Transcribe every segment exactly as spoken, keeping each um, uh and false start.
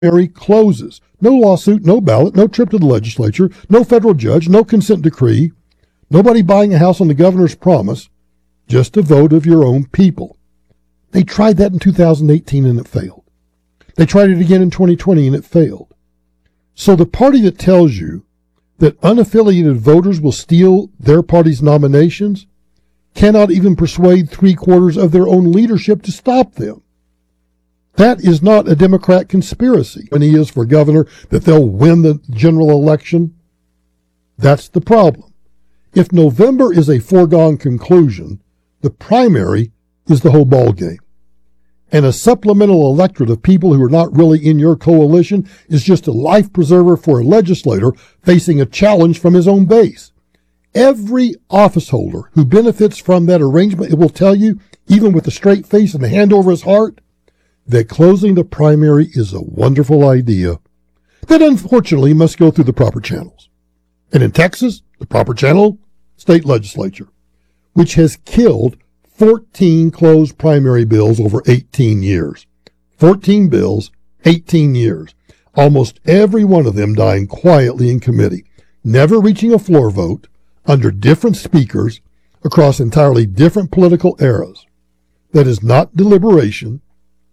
primary closes. No lawsuit, no ballot, no trip to the legislature, no federal judge, no consent decree, nobody buying a house on the governor's promise, just a vote of your own people. They tried that in two thousand eighteen and it failed. They tried it again in twenty twenty and it failed. So the party that tells you that unaffiliated voters will steal their party's nominations cannot even persuade three quarters of their own leadership to stop them. That is not a Democrat conspiracy. When he is for governor, that they'll win the general election. That's the problem. If November is a foregone conclusion, the primary is the whole ball game. And a supplemental electorate of people who are not really in your coalition is just a life preserver for a legislator facing a challenge from his own base. Every office holder who benefits from that arrangement, it will tell you, even with a straight face and a hand over his heart, that closing the primary is a wonderful idea that unfortunately must go through the proper channels. And in Texas, the proper channel, state legislature, which has killed fourteen closed primary bills over eighteen years. fourteen bills, eighteen years. Almost every one of them dying quietly in committee, never reaching a floor vote, under different speakers, across entirely different political eras. That is not deliberation.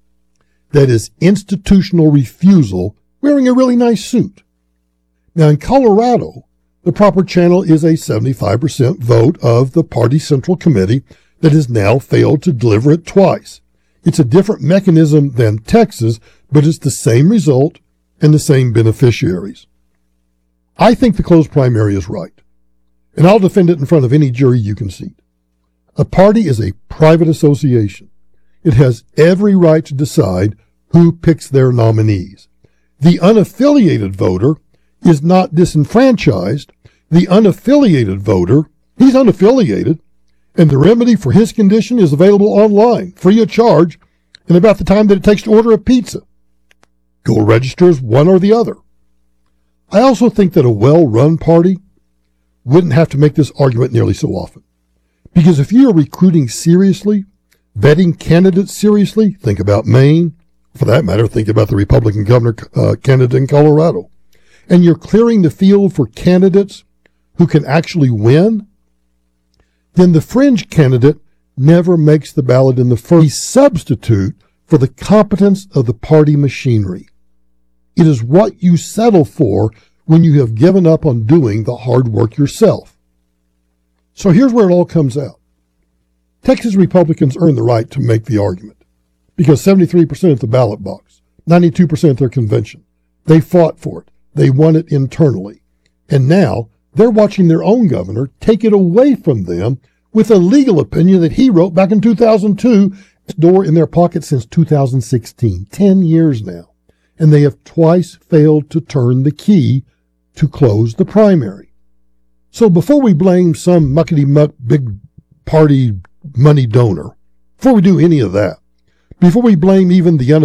That is institutional refusal wearing a really nice suit. Now in Colorado, the proper channel is a seventy-five percent vote of the party central committee that has now failed to deliver it twice. It's a different mechanism than Texas, but it's the same result and the same beneficiaries. I think the closed primary is right, and I'll defend it in front of any jury you can seat. A party is a private association. It has every right to decide who picks their nominees. The unaffiliated voter is not disenfranchised. The unaffiliated voter, he's unaffiliated, and the remedy for his condition is available online, free of charge, in about the time that it takes to order a pizza. Go register as one or the other. I also think that a well-run party wouldn't have to make this argument nearly so often. Because if you are recruiting seriously, vetting candidates seriously, think about Maine. For that matter, think about the Republican governor uh, candidate in Colorado. And you're clearing the field for candidates who can actually win, then the fringe candidate never makes the ballot in the first substitute for the competence of the party machinery. It is what you settle for when you have given up on doing the hard work yourself. So here's where it all comes out. Texas Republicans earn the right to make the argument because seventy-three percent at the ballot box, ninety-two percent at their convention. They fought for it. They won it internally. And now they're watching their own governor take it away from them with a legal opinion that he wrote back in two thousand two, door in their pocket since two thousand sixteen, ten years now. And they have twice failed to turn the key to close the primary. So before we blame some muckety-muck big party money donor, before we do any of that, before we blame even the